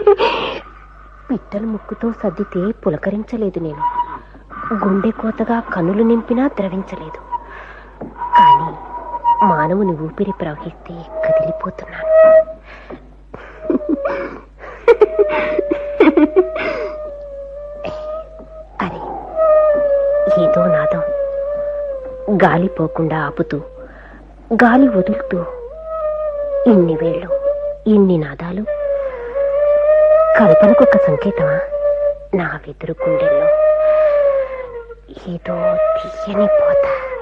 పిట్టలు ముక్కుతో సర్దితే పులకరించలేదు నేను. గుండె కోతగా కన్నులు నింపినా ద్రవించలేదు. కానీ మానవుని ఊపిరి ప్రవహిస్తే కదిలిపోతున్నాను. అరే, ఏదో నాదం గాలి పోకుండా ఆపుతూ, గాలి వదులుతూ, ఇన్ని వేళ్ళు, ఇన్ని నాదాలు. కల్పనకొక సంకేతమా? నా వెదురు గుండెల్లో ఏదో తీయని పోత.